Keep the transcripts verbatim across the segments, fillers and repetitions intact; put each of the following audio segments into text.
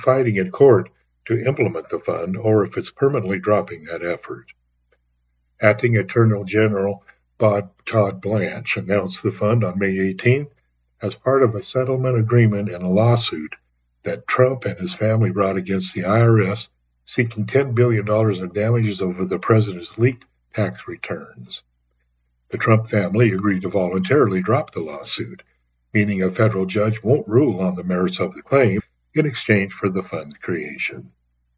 fighting in court to implement the fund or if it's permanently dropping that effort. Acting Attorney General Bob Todd Blanche announced the fund on May eighteenth as part of a settlement agreement in a lawsuit that Trump and his family brought against the I R S, seeking ten billion dollars in damages over the president's leaked tax returns. The Trump family agreed to voluntarily drop the lawsuit, meaning a federal judge won't rule on the merits of the claim in exchange for the fund's creation.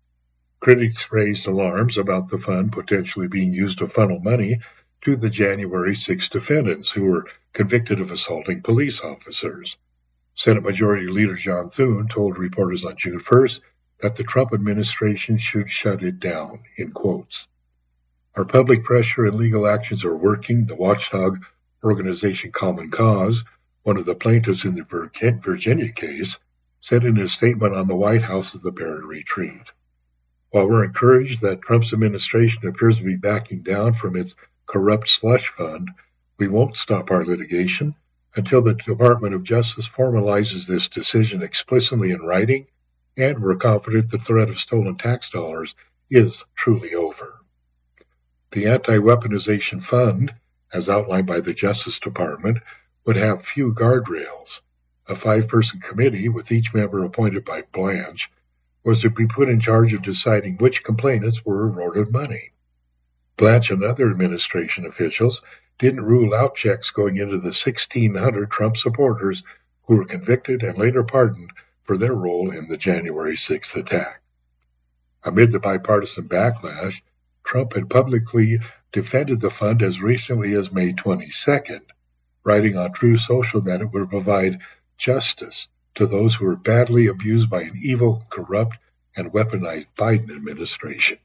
Critics raised alarms about the fund potentially being used to funnel money to the January sixth defendants who were convicted of assaulting police officers. Senate Majority Leader John Thune told reporters on June first that the Trump administration should shut it down, in quotes. Our public pressure and legal actions are working, the watchdog organization Common Cause, one of the plaintiffs in the Virginia case, said in a statement on the White House at the Barrett Retreat. While we're encouraged that Trump's administration appears to be backing down from its corrupt slush fund, we won't stop our litigation until the Department of Justice formalizes this decision explicitly in writing, and we're confident the threat of stolen tax dollars is truly over. The Anti-Weaponization Fund, as outlined by the Justice Department, would have few guardrails. A five-person committee, with each member appointed by Blanche, was to be put in charge of deciding which complainants were awarded money. Blanche and other administration officials didn't rule out checks going into the sixteen hundred Trump supporters who were convicted and later pardoned for their role in the January sixth attack. Amid the bipartisan backlash, Trump had publicly defended the fund as recently as May twenty-second, writing on Truth Social that it would provide justice to those who were badly abused by an evil, corrupt, and weaponized Biden administration.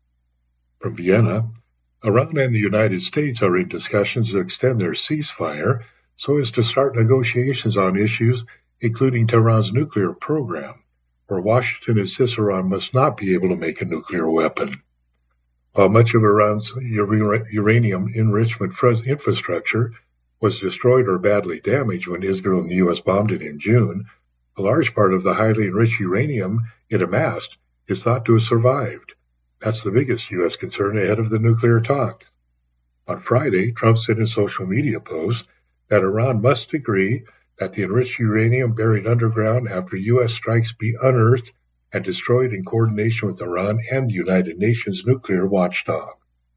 From Vienna, Iran and the United States are in discussions to extend their ceasefire so as to start negotiations on issues including Tehran's nuclear program, where Washington insists Iran must not be able to make a nuclear weapon. While much of Iran's uranium enrichment infrastructure was destroyed or badly damaged when Israel and the U S bombed it in June, a large part of the highly enriched uranium it amassed is thought to have survived. That's the biggest U S concern ahead of the nuclear talks. On Friday, Trump said in social media posts that Iran must agree that the enriched uranium buried underground after U S strikes be unearthed and destroyed in coordination with Iran and the United Nations nuclear watchdog.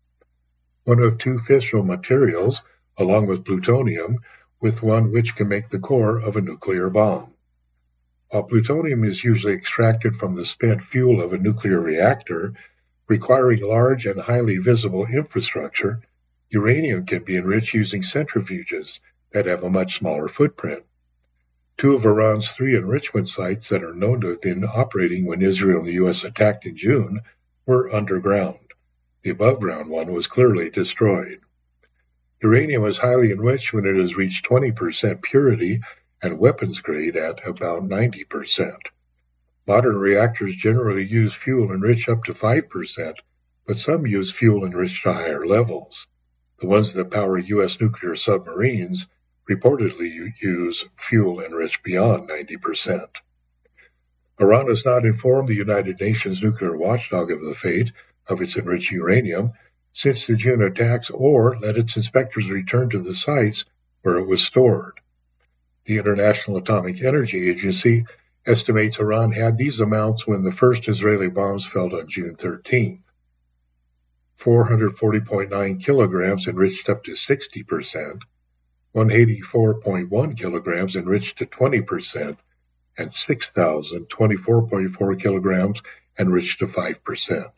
One of two fissile materials, along with plutonium, with one which can make the core of a nuclear bomb. While plutonium is usually extracted from the spent fuel of a nuclear reactor, requiring large and highly visible infrastructure, uranium can be enriched using centrifuges that have a much smaller footprint. Two of Iran's three enrichment sites that are known to have been operating when Israel and the U S attacked in June were underground. The above-ground one was clearly destroyed. Uranium is highly enriched when it has reached twenty percent purity and weapons grade at about ninety percent. Modern reactors generally use fuel enriched up to five percent, but some use fuel enriched to higher levels. The ones that power U S nuclear submarines reportedly use fuel enriched beyond ninety percent. Iran has not informed the United Nations nuclear watchdog of the fate of its enriched uranium since the June attacks or let its inspectors return to the sites where it was stored. The International Atomic Energy Agency estimates Iran had these amounts when the first Israeli bombs fell on June thirteenth. four hundred forty point nine kilograms enriched up to sixty percent, one hundred eighty-four point one kilograms enriched to twenty percent, and six thousand twenty-four point four kilograms enriched to five percent.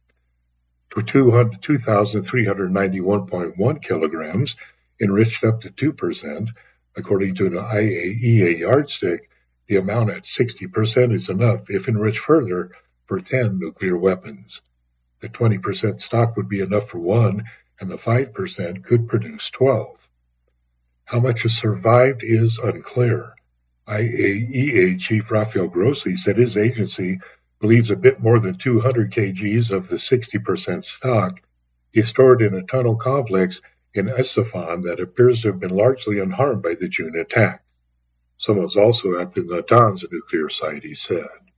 For two thousand three hundred ninety-one point one kilograms enriched up to two percent, according to an I A E A yardstick, the amount at sixty percent is enough, if enriched further, for ten nuclear weapons. The twenty percent stock would be enough for one, and the five percent could produce twelve. How much has survived is unclear. I A E A Chief Rafael Grossi said his agency believes a bit more than two hundred kilograms of the sixty percent stock is stored in a tunnel complex in Isfahan that appears to have been largely unharmed by the June attack. Some was also at the Natanz nuclear site, he said.